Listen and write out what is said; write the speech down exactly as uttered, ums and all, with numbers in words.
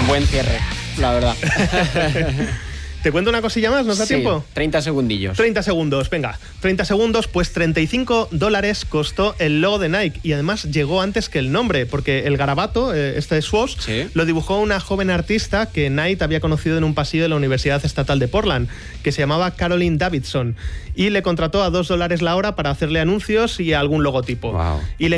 Buen cierre, la verdad. ¿Te cuento una cosilla más? ¿Nos da sí, tiempo? treinta segundillos. treinta segundos, venga. treinta segundos, pues treinta y cinco dólares costó el logo de Nike y además llegó antes que el nombre, porque el garabato, este swoosh, ¿Sí? lo dibujó una joven artista que Nike había conocido en un pasillo de la Universidad Estatal de Portland, que se llamaba Caroline Davidson, y le contrató a dos dólares la hora para hacerle anuncios y algún logotipo. Wow. Y le